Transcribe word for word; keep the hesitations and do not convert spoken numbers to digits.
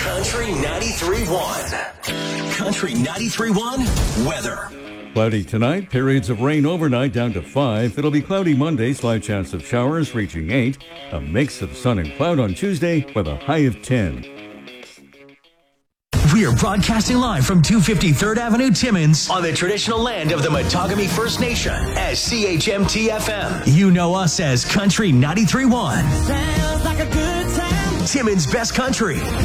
Country ninety-three point one. Country ninety-three point one weather. Cloudy tonight, periods of rain overnight down to five. It'll be cloudy Monday, slight chance of showers reaching eight. A mix of sun and cloud on Tuesday with a high of ten. We are broadcasting live from two fifty-third Avenue, Timmins, on the traditional land of the Matagami First Nation as C H M T F M. You know us as Country ninety-three point one. Sounds like a good time. Timmins' best country.